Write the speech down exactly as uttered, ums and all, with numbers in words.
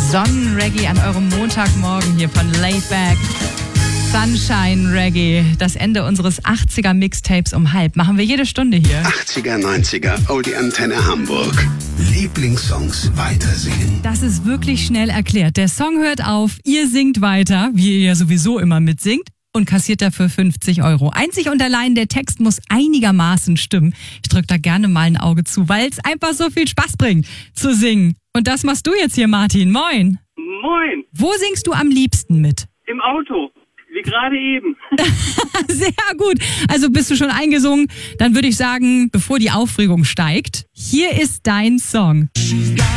Sonnenreggae an eurem Montagmorgen hier von Laidback. Sunshine Reggae, das Ende unseres achtziger Mixtapes um halb. Machen wir jede Stunde hier. achtziger, neunziger, Oldie Antenne Hamburg. Lieblingssongs weitersingen. Das ist wirklich schnell erklärt. Der Song hört auf, ihr singt weiter, wie ihr ja sowieso immer mitsingt, und kassiert dafür fünfzig Euro. Einzig und allein der Text muss einigermaßen stimmen. Ich drück da gerne mal ein Auge zu, weil es einfach so viel Spaß bringt zu singen. Und das machst du jetzt hier, Martin. Moin. Moin. Wo singst du am liebsten mit? Im Auto. Wie gerade eben. Sehr gut. Also bist du schon eingesungen? Dann würde ich sagen, bevor die Aufregung steigt, hier ist dein Song.